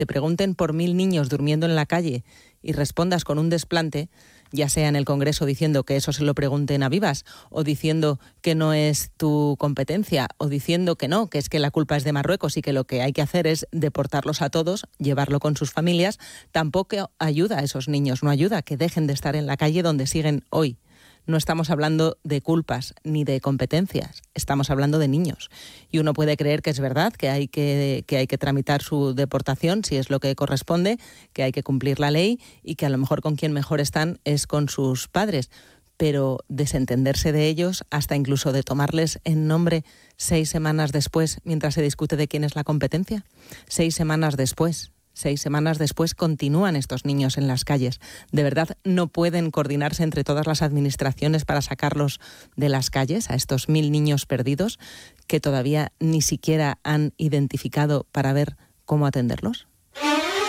te pregunten por 1000 niños durmiendo en la calle y respondas con un desplante, ya sea en el Congreso diciendo que eso se lo pregunten a vivas, o diciendo que no es tu competencia, o diciendo que no, que es que la culpa es de Marruecos y que lo que hay que hacer es deportarlos a todos, llevarlo con sus familias, tampoco ayuda a esos niños, no ayuda a que dejen de estar en la calle donde siguen hoy. No estamos hablando de culpas ni de competencias, estamos hablando de niños. Y uno puede creer que es verdad, que hay que tramitar su deportación si es lo que corresponde, que hay que cumplir la ley y que a lo mejor con quien mejor están es con sus padres. Pero desentenderse de ellos, hasta incluso de tomarles en nombre 6 semanas después, mientras se discute de quién es la competencia, 6 semanas después continúan estos niños en las calles. ¿De verdad no pueden coordinarse entre todas las administraciones para sacarlos de las calles, a estos 1000 niños perdidos que todavía ni siquiera han identificado para ver cómo atenderlos?